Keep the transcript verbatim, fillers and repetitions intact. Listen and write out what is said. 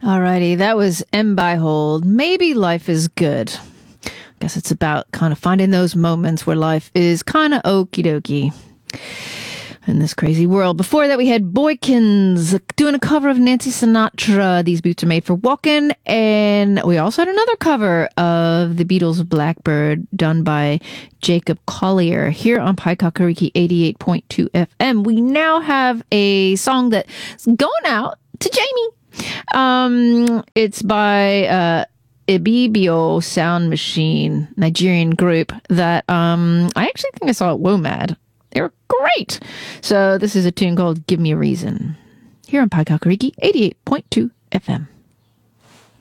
Alrighty, that was M by Hold. Maybe life is good. Guess it's about kind of finding those moments where life is kind of okie dokie in this crazy world. Before that, we had Boykins doing a cover of Nancy Sinatra. These boots are made for walking. And we also had another cover of the Beatles' Blackbird done by Jacob Collier here on Pi Kakariki eighty-eight point two F M. We now have a song that's going out to Jamie. Um, it's by uh, Ibibio Sound Machine, Nigerian group that um, I actually think I saw at WOMAD. They were great. So this is a tune called Give Me a Reason here on Pi Kakariki eighty-eight point two F M.